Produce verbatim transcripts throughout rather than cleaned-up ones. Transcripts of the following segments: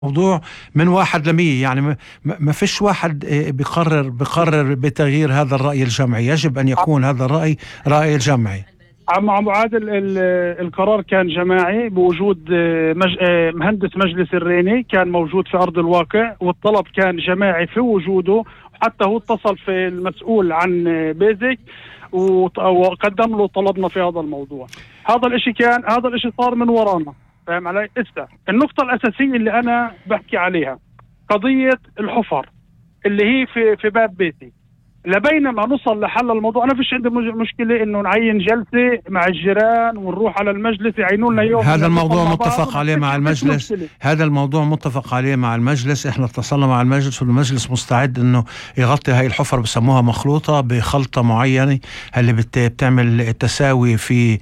موضوع من واحد لمية، يعني ما ما فيش واحد بيقرر بيقرر بتغيير هذا الرأي الجمعي. يجب أن يكون هذا الرأي رأي جمعي. عم عم عادل، القرار كان جماعي بوجود مج... مهندس مجلس الريني، كان موجود في أرض الواقع، والطلب كان جماعي في وجوده. حتى هو اتصل في المسؤول عن بيزك وقدم له طلبنا في هذا الموضوع. هذا الاشي كان هذا الاشي صار من ورانا، فاهم علي؟ اسا النقطة الأساسية اللي أنا بحكي عليها قضية الحفر اللي هي في في باب بيتي. لبينما نوصل لحل الموضوع، أنا فيش عندي مشكلة إنه نعين جلسة مع الجيران ونروح على المجلس يعينوا لنا يوم. هذا الموضوع متفق عليه مع المجلس. هذا الموضوع متفق عليه مع المجلس. إحنا اتصلنا مع المجلس والمجلس مستعد إنه يغطي هاي الحفر، بسموها مخلوطة بخلطة معينة اللي بتعمل التساوي في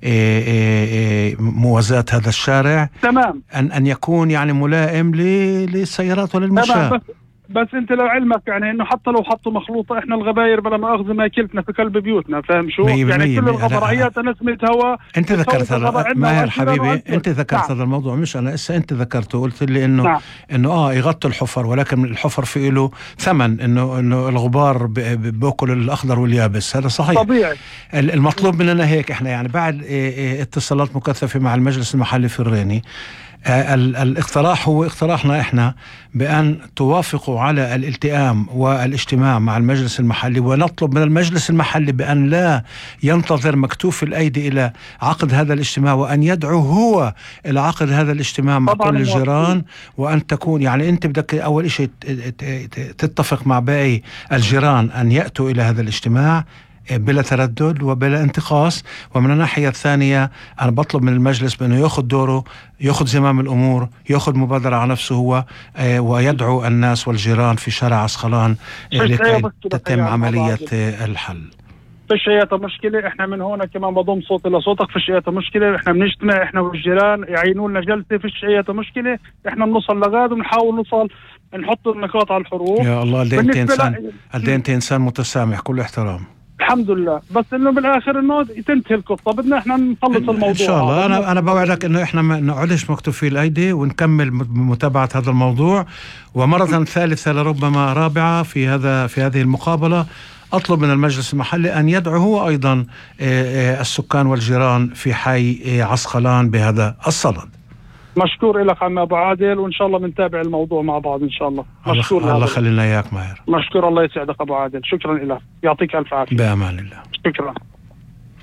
موازاة هذا الشارع. تمام. أن أن يكون يعني ملائم للسيارات وللمشاة. بس انت لو علمك يعني انه حتى لو حطوا مخلوطه، احنا الغباير بلا مؤاخذه ما كلتنا في قلب بيوتنا، فاهم شو؟ يعني كل الغبرائيات نسمة هواء. انت ذكرت هذا ماهر حبيبي، انت ذكرت هذا الموضوع مش انا. اسا انت ذكرته، قلت لي انه نعم. انه اه يغطوا الحفر، ولكن الحفر في له ثمن، انه انه الغبار بياكل الاخضر واليابس. هذا صحيح طبيعي. المطلوب مننا هيك. احنا يعني بعد اتصالات مكثفه مع المجلس المحلي في الريني، الاقتراح هو اقتراحنا احنا بأن توافقوا على الالتئام والاجتماع مع المجلس المحلي، ونطلب من المجلس المحلي بأن لا ينتظر مكتوف الأيدي إلى عقد هذا الاجتماع، وأن يدعو هو إلى عقد هذا الاجتماع مع كل الجيران. وأن تكون يعني أنت بدك أول شيء تتفق مع باقي الجيران أن يأتوا إلى هذا الاجتماع بلا تردد وبلا انتقاص. ومن الناحية الثانية أنا بطلب من المجلس بأنه يأخذ دوره، يأخذ زمام الأمور، يأخذ مبادرة على نفسه هو، ويدعو الناس والجيران في شارع عسقلان لكي تتم عملية الحل. فيش اي مشكلة. احنا من هنا كمان بضم صوتي لصوتك. فيش اي مشكلة. احنا بنجتمع احنا والجيران، يعينوا لنا جلسة. فيش اي مشكلة. احنا بنوصل لغاد ونحاول نوصل نحط النقاط على الحروف. يا الله، قد انت انسان قد انت انسان متسامح، كل احترام. الحمد لله. بس انه بالاخر انه تنتهي القصه، بدنا احنا نخلص الموضوع ان شاء الله. انا انا بوعدك انه احنا ما نقعدش مكتوفي الايدي، ونكمل متابعه هذا الموضوع. ومره ثالثه لربما رابعه في هذا في هذه المقابله اطلب من المجلس المحلي ان يدعو هو ايضا السكان والجيران في حي عسقلان بهذا الصدد. مشكور لك عم ابو عادل، وان شاء الله بنتابع الموضوع مع بعض ان شاء الله. مشكور. الله خلينا اياك ماهر. مشكور. الله يسعدك ابو عادل. شكرا لك. يعطيك الف عافيه. بامان الله. شكرا.